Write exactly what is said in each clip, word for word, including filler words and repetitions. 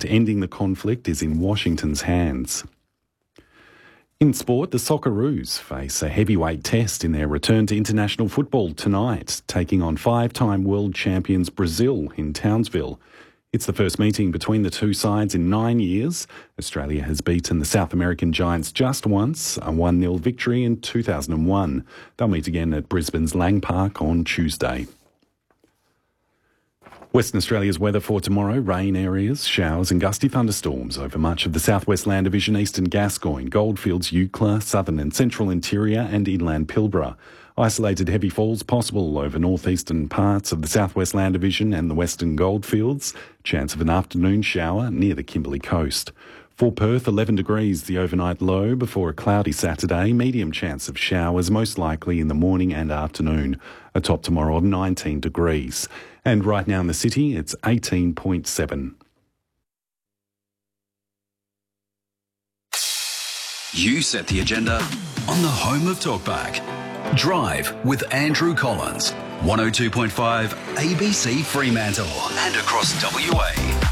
that ending the conflict is in Washington's hands. In sport, the Socceroos face a heavyweight test in their return to international football tonight, taking on five-time world champions Brazil in Townsville. It's the first meeting between the two sides in nine years. Australia has beaten the South American Giants just once, a one nil victory in two thousand one. They'll meet again at Brisbane's Lang Park on Tuesday. Western Australia's weather for tomorrow: rain areas, showers and gusty thunderstorms over much of the southwest land division, eastern Gascoyne, Goldfields, Eucla, southern and central interior and inland Pilbara. Isolated heavy falls possible over northeastern parts of the southwest land division and the western Goldfields. Chance of an afternoon shower near the Kimberley coast. For Perth, eleven degrees the overnight low before a cloudy Saturday. Medium chance of showers, most likely in the morning and afternoon. A top tomorrow of nineteen degrees. And right now in the city, it's eighteen point seven. You set the agenda on the home of Talkback. Drive with Andrew Collins. one oh two point five A B C Fremantle and across W A.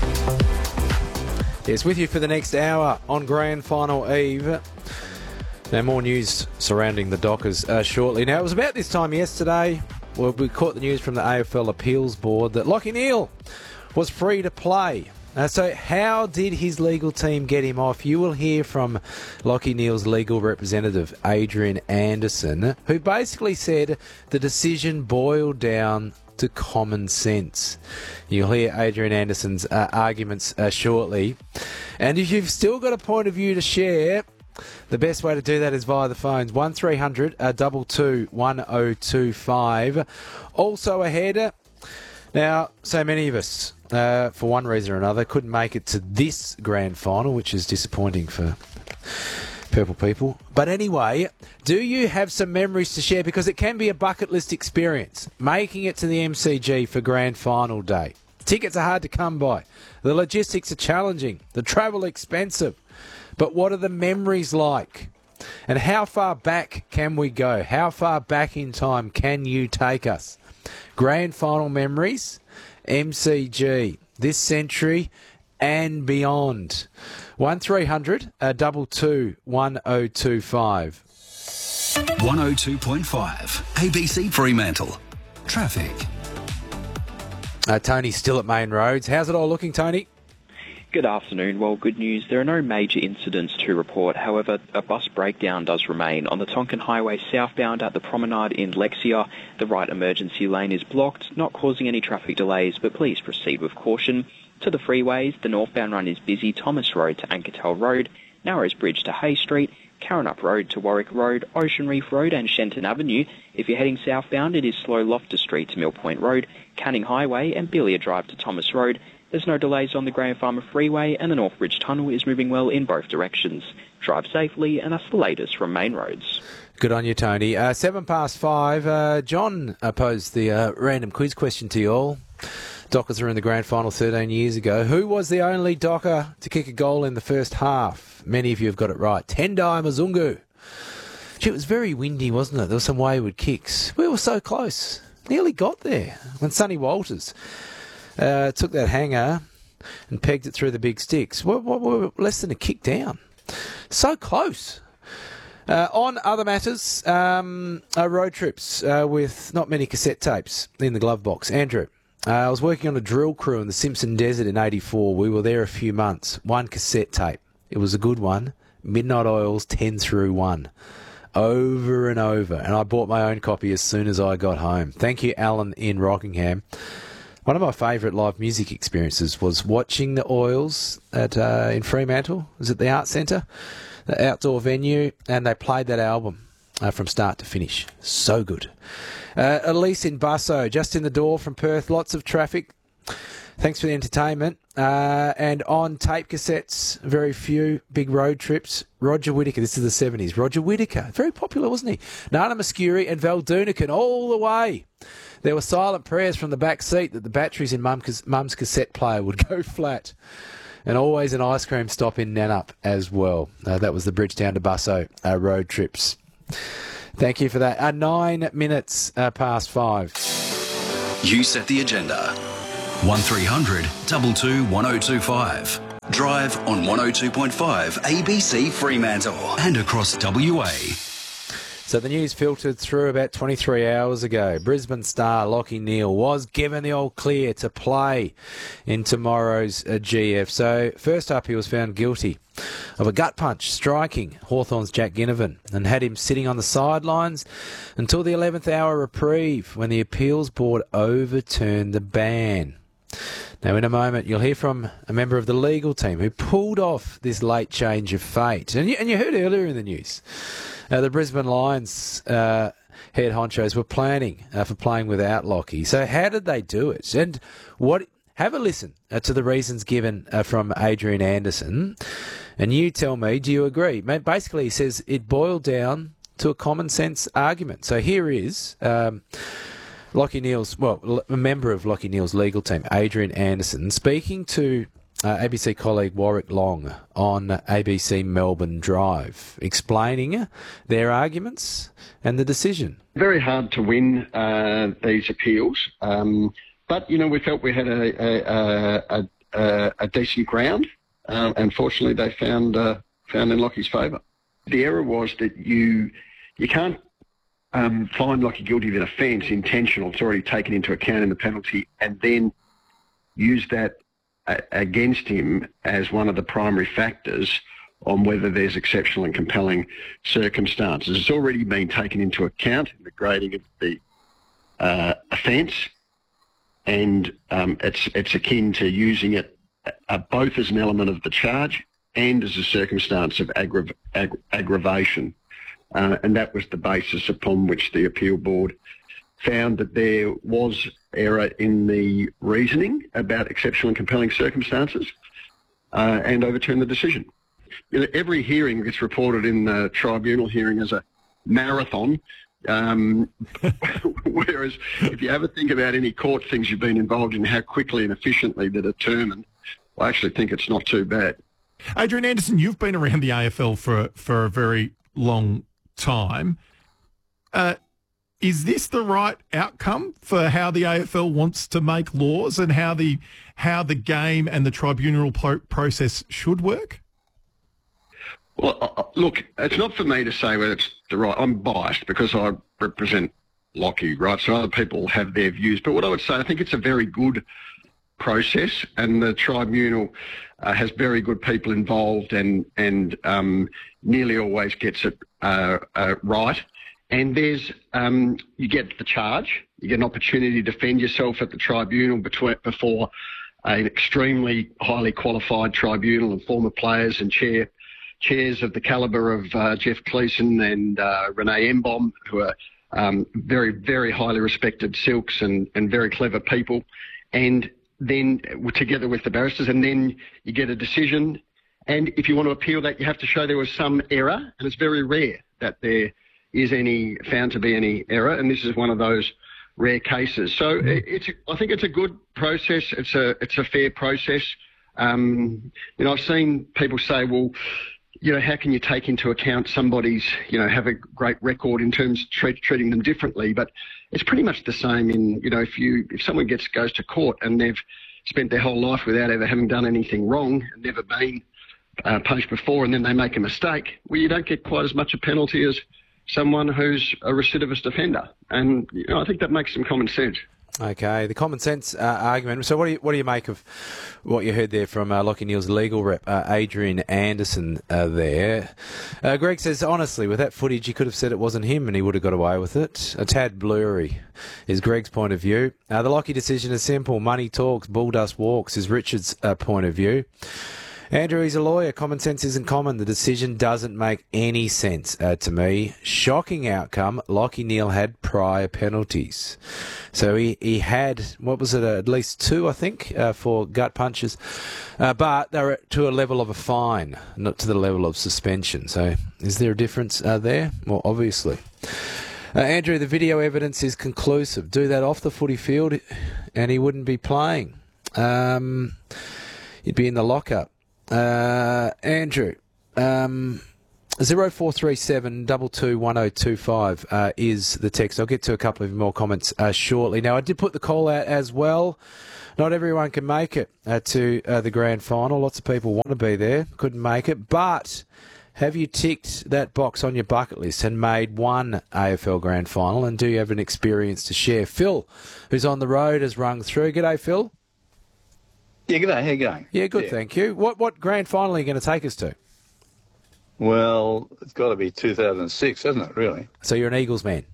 Yes, with you for the next hour on Grand Final Eve. Now, more news surrounding the Dockers uh, shortly. Now, it was about this time yesterday, well, we caught the news from the A F L Appeals Board that Lachie Neale was free to play. Uh, so how did his legal team get him off? You will hear from Lachie Neale's legal representative, Adrian Anderson, who basically said the decision boiled down to common sense. You'll hear Adrian Anderson's uh, arguments uh, shortly. And if you've still got a point of view to share, the best way to do that is via the phones. one three hundred two two one oh two five. Also ahead, now, so many of us, uh, for one reason or another, couldn't make it to this grand final, which is disappointing for Purple people. But anyway, do you have some memories to share? Because it can be a bucket list experience, making it to the M C G for grand final day. Tickets are hard to come by. The logistics are challenging. The travel expensive. But what are the memories like? And how far back can we go? How far back in time can you take us? Grand final memories, M C G, this century and beyond. one three hundred two two one oh two five. one oh two point five A B C Fremantle. Traffic. Uh, Tony's still at Main Roads. How's it all looking, Tony? Good afternoon. Well, good news. There are no major incidents to report. However, a bus breakdown does remain. On the Tonkin Highway southbound at the Promenade in Lexia, the right emergency lane is blocked, not causing any traffic delays, but please proceed with caution. To the freeways, the northbound run is busy. Thomas Road to Ankertel Road, Narrows Bridge to Hay Street, Karrinyup Road to Warwick Road, Ocean Reef Road and Shenton Avenue. If you're heading southbound, it is slow Loftus Street to Mill Point Road, Canning Highway and Belia Drive to Thomas Road. There's no delays on the Graham Farmer Freeway and the Northbridge Tunnel is moving well in both directions. Drive safely, and that's the latest from Main Roads. Good on you, Tony. Uh, seven past five. Uh, John uh, posed the uh, random quiz question to you all. Dockers were in the grand final thirteen years ago. Who was the only Docker to kick a goal in the first half? Many of you have got it right. Tendai Mzungu. Gee, it was very windy, wasn't it? There were some wayward kicks. We were so close. Nearly got there when Sonny Walters uh, took that hanger and pegged it through the big sticks. We're, we're less than a kick down. So close. Uh, on other matters, um, uh, road trips uh, with not many cassette tapes in the glove box. Andrew, uh, I was working on a drill crew in the Simpson Desert in eighty-four. We were there a few months. One cassette tape. It was a good one. Midnight Oil's ten through one. Over and over. And I bought my own copy as soon as I got home. Thank you, Alan in Rockingham. One of my favourite live music experiences was watching the Oils at uh, in Fremantle. It was at the Art Centre, the outdoor venue, and they played that album uh, from start to finish. So good. Uh, Elise in Busso, just in the door from Perth. Lots of traffic. Thanks for the entertainment. Uh, and on tape cassettes, very few big road trips. Roger Whittaker, this is the seventies. Roger Whittaker, very popular, wasn't he? Nana Muscuri and Val Dunican all the way. There were silent prayers from the back seat that the batteries in Mum's, Mum's cassette player would go flat. And always an ice cream stop in Nannup as well. Uh, that was the Bridgetown to Busso uh, road trips. Thank you for that. Uh, nine minutes uh, past five. You set the agenda. one three hundred two two one oh two five. Drive on one oh two point five A B C Fremantle and across W A. So the news filtered through about twenty-three hours ago. Brisbane star Lachie Neale was given the all clear to play in tomorrow's uh, G F. So first up, he was found guilty of a gut punch striking Hawthorn's Jack Ginnivan and had him sitting on the sidelines until the eleventh hour reprieve when the appeals board overturned the ban. Now, in a moment, you'll hear from a member of the legal team who pulled off this late change of fate. And you, and you heard earlier in the news, uh, the Brisbane Lions uh, head honchos were planning uh, for playing without Lachie. So how did they do it? And what? Have a listen uh, to the reasons given uh, from Adrian Anderson. And you tell me, do you agree? Basically, he says it boiled down to a common sense argument. So here is... Um, Lachie Neale's, well, a member of Lachie Neale's legal team, Adrian Anderson, speaking to uh, A B C colleague Warwick Long on A B C Melbourne Drive, explaining their arguments and the decision. Very hard to win uh, these appeals, um, but, you know, we felt we had a, a, a, a, a decent ground. Um, and fortunately, they found uh, found in Lachie's favour. The error was that you you can't Um, find Lachie guilty of an offence, intentional, it's already taken into account in the penalty, and then use that uh, against him as one of the primary factors on whether there's exceptional and compelling circumstances. It's already been taken into account in the grading of the uh, offence, and um, it's, it's akin to using it uh, both as an element of the charge and as a circumstance of aggra- aggra- aggravation. Uh, and that was the basis upon which the appeal board found that there was error in the reasoning about exceptional and compelling circumstances uh, and overturned the decision. You know, every hearing gets reported in the tribunal hearing as a marathon, um, whereas if you ever think about any court things you've been involved in, how quickly and efficiently they're determined, I actually think it's not too bad. Adrian Anderson, you've been around the A F L for, for a very long time. Uh, is this the right outcome for how the A F L wants to make laws and how the how the game and the tribunal pro- process should work? Well, uh, look, it's not for me to say whether it's the right. I'm biased because I represent Lachie, right? So other people have their views. But what I would say, I think it's a very good process, and the tribunal uh, has very good people involved, and and um, nearly always gets it uh, uh, right. And there's um, you get the charge, you get an opportunity to defend yourself at the tribunal between, before an extremely highly qualified tribunal and former players and chair chairs of the calibre of uh, Jeff Cleeson and uh, Renee Embom, who are um, very very highly respected silks and and very clever people, and then together with the barristers, and then you get a decision. And if you want to appeal that, you have to show there was some error, and it's very rare that there is any found to be any error, and this is one of those rare cases. So it's I think it's a good process. It's a it's a fair process. Um, you know, I've seen people say, well, you know, how can you take into account somebody's, you know, have a great record in terms of treat, treating them differently? But it's pretty much the same in, you know, if you if someone gets goes to court and they've spent their whole life without ever having done anything wrong and never been uh, punished before, and then they make a mistake, well, you don't get quite as much a penalty as someone who's a recidivist offender. And, you know, I think that makes some common sense. Okay, the common sense uh, argument. So what do you what do you make of what you heard there from uh, Lachie Neale's legal rep, uh, Adrian Anderson uh, there? Uh, Greg says, honestly, with that footage, you could have said it wasn't him and he would have got away with it. A tad blurry is Greg's point of view. Uh, the Lachie decision is simple. Money talks, bull dust walks is Richard's uh, point of view. Andrew, he's a lawyer. Common sense isn't common. The decision doesn't make any sense uh, to me. Shocking outcome. Lachie Neale had prior penalties. So he, he had, what was it, uh, at least two, I think, uh, for gut punches. Uh, but they were to a level of a fine, not to the level of suspension. So is there a difference uh, there? Well, obviously. Uh, Andrew, the video evidence is conclusive. Do that off the footy field and he wouldn't be playing. Um, he'd be in the lockup. Uh, Andrew, um, zero four three seven two two one oh two five uh, is the text. I'll get to a couple of more comments uh, shortly. Now, I did put the call out as well. Not everyone can make it uh, to uh, the grand final. Lots of people want to be there, couldn't make it. But have you ticked that box on your bucket list and made one A F L grand final? And do you have an experience to share? Phil, who's on the road, has rung through. G'day, Phil. Yeah, g'day. How you going? Yeah, good, yeah. thank you. What what grand final are you going to take us to? Well, it's got to be two thousand six, hasn't it, really? So you're an Eagles man?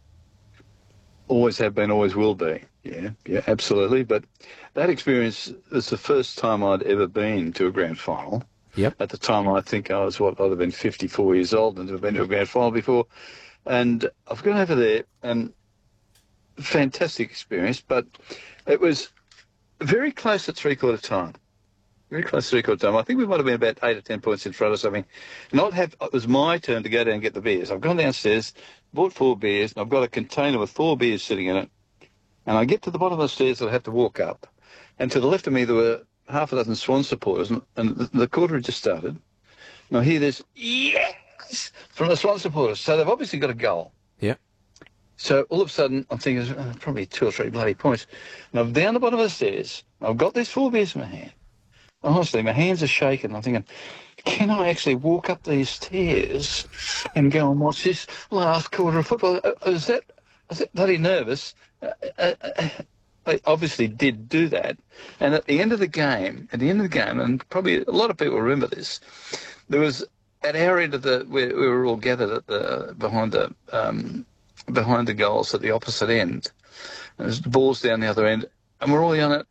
Always have been, always will be. Yeah, yeah, absolutely. But that experience is the first time I'd ever been to a grand final. Yep. At the time, I think I was, what, I'd have been fifty-four years old and have been to a grand final before. And I've gone over there, and fantastic experience, but it was very close at three-quarter time. Very close to three-quarter time. I think we might have been about eight or ten points in front or something. Not have, it was my turn to go down and get the beers. I've gone downstairs, bought four beers, and I've got a container with four beers sitting in it. And I get to the bottom of the stairs that I have to walk up. And to the left of me, there were half a dozen Swan supporters, and, and the, the quarter had just started. And I hear this, yes, from the Swan supporters. So they've obviously got a goal. Yeah. So all of a sudden, I'm thinking, oh, probably two or three bloody points. And I'm down the bottom of the stairs. I've got these four beers in my hand. Honestly, my hands are shaking. I'm thinking, can I actually walk up these stairs and go and watch this last quarter of football? Is that, is that bloody nervous? Uh, uh, I obviously did do that. And at the end of the game, at the end of the game, and probably a lot of people remember this, there was at our end of the, where we were all gathered at the, behind the, um, behind the goals at the opposite end. And there's the balls down the other end, and we're all yelling,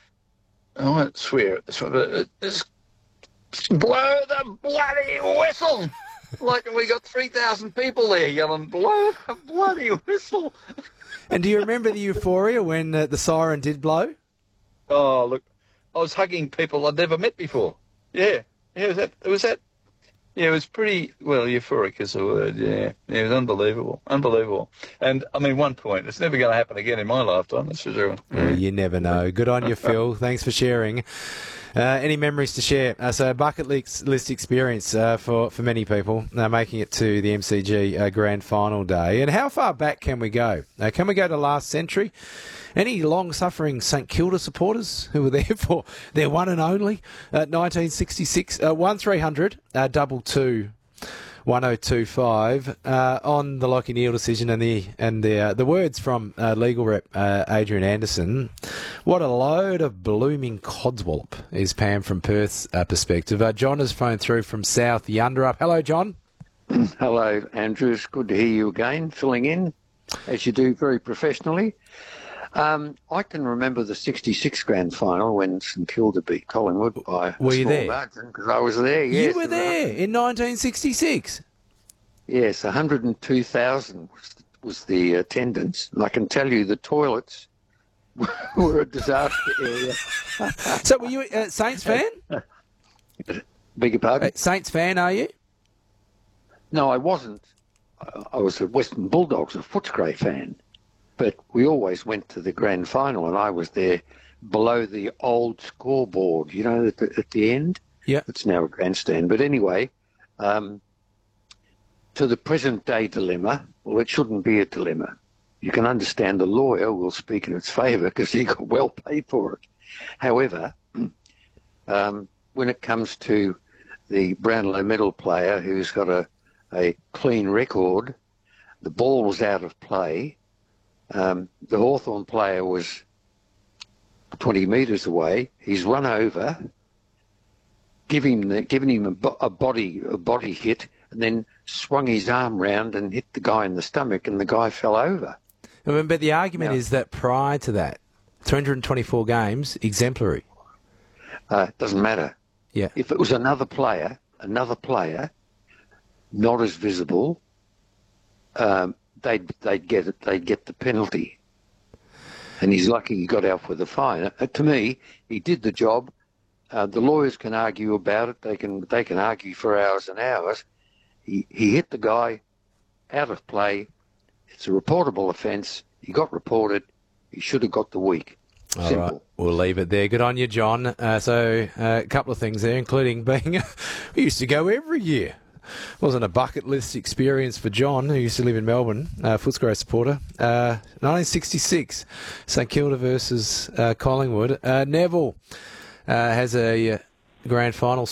I won't swear at this one, but it's blow the bloody whistle! Like we got three thousand people there yelling, blow the bloody whistle! And do you remember the euphoria when uh, the siren did blow? Oh, look, I was hugging people I'd never met before. Yeah, yeah, it was that, it was that, yeah, it was pretty, well, euphoric is the word, yeah. Yeah, it was unbelievable, unbelievable. And, I mean, one point, it's never going to happen again in my lifetime, that's for sure. Well, you never know. Good on you, Phil. Thanks for sharing. Uh, any memories to share? Uh, so, bucket list experience uh, for, for many people uh, making it to the M C G uh, Grand Final day. And how far back can we go? Uh, can we go to last century? Any long-suffering St Kilda supporters who were there for their one and only uh, nineteen sixty-six? Uh, one three hundred uh, double two one oh two five uh, on the Lachie Neale decision and the and the uh, the words from uh, legal rep uh, Adrian Anderson. What a load of blooming codswallop is Pam from Perth's uh, perspective. Uh, John has phoned through from South Yunderup. Hello, John. Hello, Andrew. It's good to hear you again, filling in as you do very professionally. Um, I can remember the sixty-six grand final when St Kilda beat Collingwood by were a you small there? margin, because I was there, yes. You were there in nineteen sixty-six? Yes, one hundred two thousand was, was the attendance. And I can tell you the toilets were a disaster area. So were you a Saints fan? Beg your pardon? Uh, Saints fan, are you? No, I wasn't. I, I was a Western Bulldogs, a Footscray fan. But we always went to the grand final, and I was there below the old scoreboard, you know, at the, at the end. Yeah. It's now a grandstand. But anyway, um, to the present-day dilemma, well, it shouldn't be a dilemma. You can understand the lawyer will speak in its favour because he got well paid for it. However, um, when it comes to the Brownlow medal player who's got a, a clean record, the ball was out of play. Um, the Hawthorn player was twenty metres away. He's run over, giving the, giving him a, bo- a body a body hit, and then swung his arm round and hit the guy in the stomach, and the guy fell over. But the argument now, is that prior to that, three hundred twenty-four games, exemplary. Uh, doesn't matter. Yeah. If it was another player, another player, not as visible, um, they'd they'd get it. They'd get the penalty. And he's lucky he got out with a fine. Uh, to me, he did the job. Uh, the lawyers can argue about it. They can they can argue for hours and hours. He he hit the guy out of play. It's a reportable offence. He got reported. He should have got the week. All Simple. right, we'll leave it there. Good on you, John. Uh, so uh, a couple of things there, including being we used to go every year. wasn't a bucket list experience for John, who used to live in Melbourne, uh, Footscray supporter. Uh, nineteen sixty-six, St Kilda versus uh, Collingwood. Uh, Neville uh, has a grand final